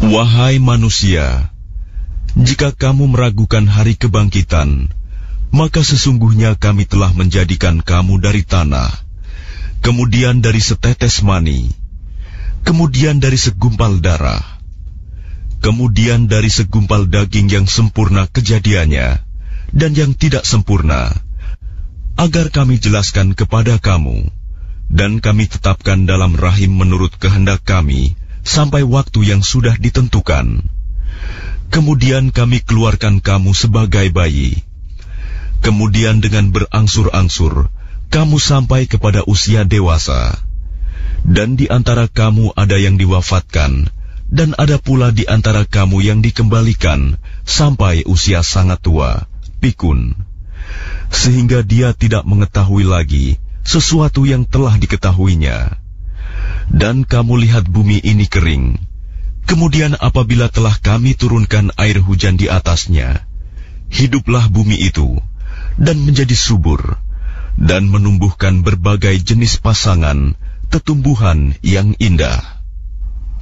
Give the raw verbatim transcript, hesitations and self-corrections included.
Wahai manusia, jika kamu meragukan hari kebangkitan, maka sesungguhnya kami telah menjadikan kamu dari tanah, kemudian dari setetes mani, kemudian dari segumpal darah, kemudian dari segumpal daging yang sempurna kejadiannya dan yang tidak sempurna, agar kami jelaskan kepada kamu, dan kami tetapkan dalam rahim menurut kehendak kami sampai waktu yang sudah ditentukan. Kemudian kami keluarkan kamu sebagai bayi. Kemudian dengan berangsur-angsur, kamu sampai kepada usia dewasa. Dan di antara kamu ada yang diwafatkan, dan ada pula di antara kamu yang dikembalikan sampai usia sangat tua, pikun. Sehingga dia tidak mengetahui lagi sesuatu yang telah diketahuinya. Dan kamu lihat bumi ini kering. Kemudian apabila telah kami turunkan air hujan di atasnya, hiduplah bumi itu, dan menjadi subur, dan menumbuhkan berbagai jenis pasangan, tetumbuhan yang indah.